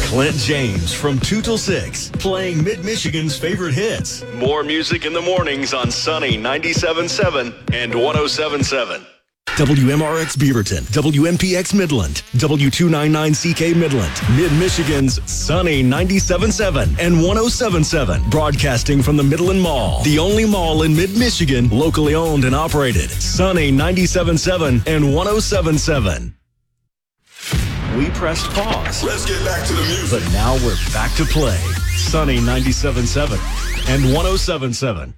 Clint James from 2 till 6, playing Mid-Michigan's favorite hits. More music in the mornings on Sunny 97.7 and 107.7. WMRX Beaverton, WMPX Midland, W299CK Midland, Mid-Michigan's Sunny 97.7 and 107.7, broadcasting from the Midland Mall, the only mall in Mid-Michigan, locally owned and operated. Sunny 97.7 and 107.7. We pressed pause. Let's get back to the music. But now we're back to play. Sunny 97.7 and 107.7.